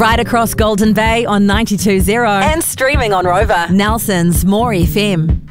Right across Golden Bay on 92.0 And streaming on Rover. Nelson's More FM.